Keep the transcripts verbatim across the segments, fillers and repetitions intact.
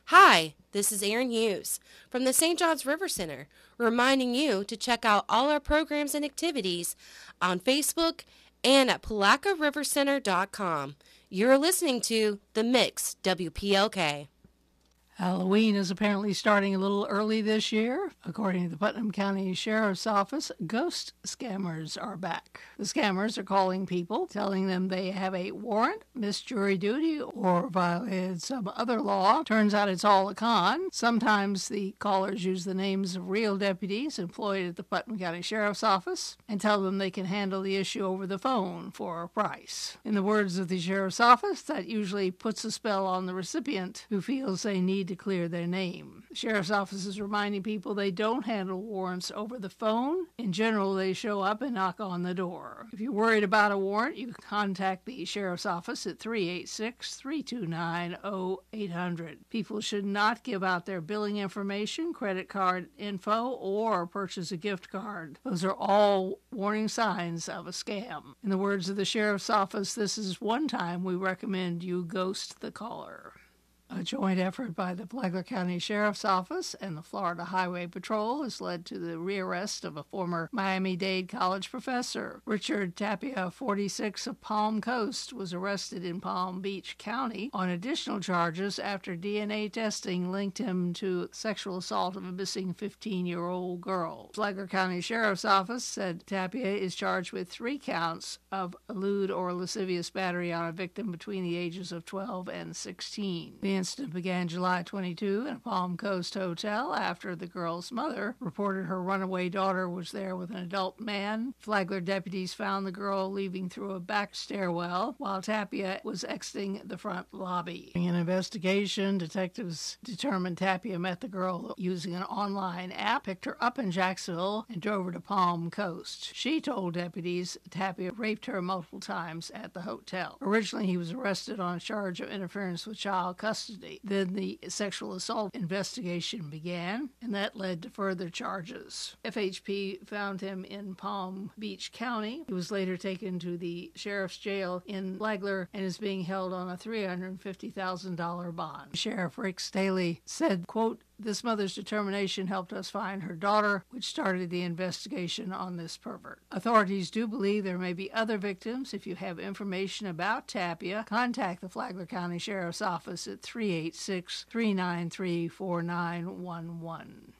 Hi, this is Erin Hughes from the Saint Johns River Center, reminding you to check out all our programs and activities on Facebook and at palaca river center dot com. You're listening to The Mix, W P L K. Halloween is apparently starting a little early this year. According to the Putnam County Sheriff's Office, ghost scammers are back. The scammers are calling people, telling them they have a warrant, missed jury duty, or violated some other law. Turns out it's all a con. Sometimes the callers use the names of real deputies employed at the Putnam County Sheriff's Office and tell them they can handle the issue over the phone for a price. In the words of the Sheriff's Office, that usually puts a spell on the recipient who feels they need to clear their name. The Sheriff's Office is reminding people they don't handle warrants over the phone. In general, they show up and knock on the door. If you're worried about a warrant, you can contact the Sheriff's Office at three eight six, three two nine, zero eight hundred. People should not give out their billing information, credit card info, or purchase a gift card. Those are all warning signs of a scam. In the words of the Sheriff's Office, this is one time we recommend you ghost the caller. A joint effort by the Flagler County Sheriff's Office and the Florida Highway Patrol has led to the rearrest of a former Miami-Dade College professor. Richard Tapia, forty-six, of Palm Coast, was arrested in Palm Beach County on additional charges after D N A testing linked him to sexual assault of a missing fifteen-year-old girl. Flagler County Sheriff's Office said Tapia is charged with three counts of lewd or lascivious battery on a victim between the ages of twelve and sixteen. The incident began July twenty-second in a Palm Coast hotel after the girl's mother reported her runaway daughter was there with an adult man. Flagler deputies found the girl leaving through a back stairwell while Tapia was exiting the front lobby. In an investigation, detectives determined Tapia met the girl using an online app, picked her up in Jacksonville, and drove her to Palm Coast. She told deputies Tapia raped her multiple times at the hotel. Originally, he was arrested on a charge of interference with child custody. Then the sexual assault investigation began, and that led to further charges. F H P found him in Palm Beach County. He was later taken to the sheriff's jail in Flagler and is being held on a three hundred fifty thousand dollars bond. Sheriff Rick Staley said, quote, "This mother's determination helped us find her daughter, which started the investigation on this pervert." Authorities do believe there may be other victims. If you have information about Tapia, contact the Flagler County Sheriff's Office at three eight six, three nine three, four nine one one.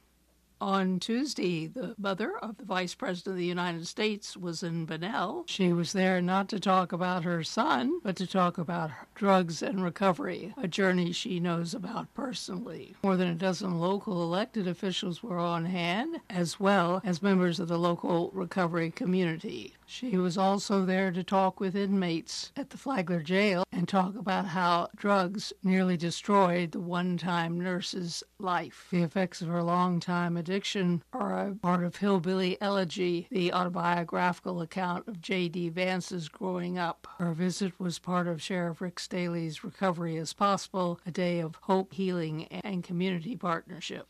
On Tuesday, the mother of the Vice President of the United States was in Bunnell. She was there not to talk about her son, but to talk about drugs and recovery, a journey she knows about personally. More than a dozen local elected officials were on hand, as well as members of the local recovery community. She was also there to talk with inmates at the Flagler jail and talk about how drugs nearly destroyed the one-time nurse's life. The effects of her long-time addiction are a part of Hillbilly Elegy, the autobiographical account of J D. Vance's growing up. Her visit was part of Sheriff Rick Staley's Recovery as Possible, a day of hope, healing, and community partnership.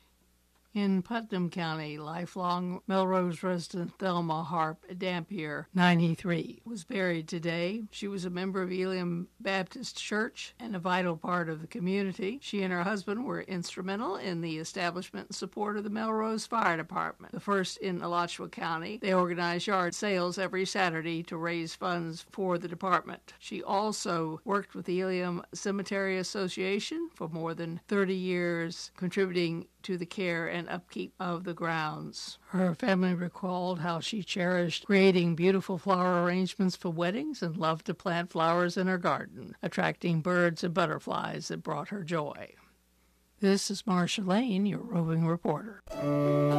In Putnam County, lifelong Melrose resident Thelma Harp Dampier, ninety-three, was buried today. She was a member of Elim Baptist Church and a vital part of the community. She and her husband were instrumental in the establishment and support of the Melrose Fire Department, the first in Alachua County. They organize yard sales every Saturday to raise funds for the department. She also worked with the Elim Cemetery Association for more than thirty years, contributing to the care and upkeep of the grounds. Her family recalled how she cherished creating beautiful flower arrangements for weddings and loved to plant flowers in her garden, attracting birds and butterflies that brought her joy. This is Marcia Lane, your roving reporter.